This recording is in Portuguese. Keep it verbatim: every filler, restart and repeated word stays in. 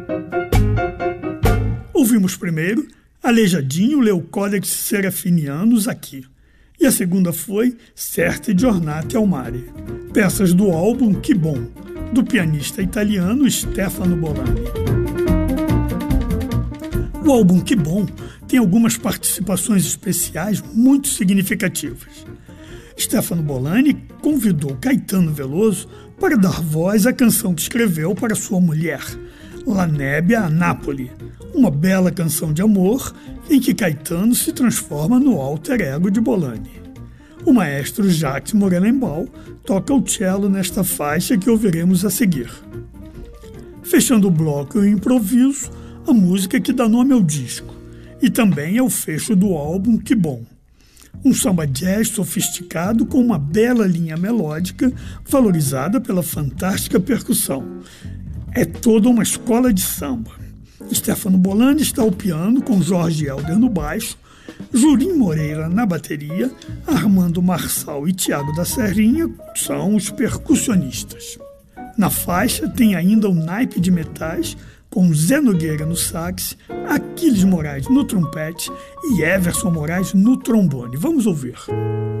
Ouvimos primeiro Aleijadinho leu Codex Serafinianus aqui, e a segunda foi Certe Giornate al Mare, peças do álbum Que Bom, do pianista italiano Stefano Bolani. O álbum Que Bom tem algumas participações especiais muito significativas. Stefano Bolani convidou Caetano Veloso para dar voz à canção que escreveu para sua mulher, La Nebbia a Napoli, uma bela canção de amor em que Caetano se transforma no alter ego de Bolani. O maestro Jacques Morelenbaum toca o cello nesta faixa que ouviremos a seguir. Fechando o bloco e o improviso, a música que dá nome ao disco, e também é o fecho do álbum Que Bom. Um samba jazz sofisticado com uma bela linha melódica valorizada pela fantástica percussão. É toda uma escola de samba. Stefano Bolani está ao piano com Jorge Helder no baixo, Jurim Moreira na bateria, Armando Marçal e Tiago da Serrinha são os percussionistas. Na faixa tem ainda o naipe de metais com Zé Nogueira no sax, Aquiles Moraes no trompete e Everson Moraes no trombone. Vamos ouvir.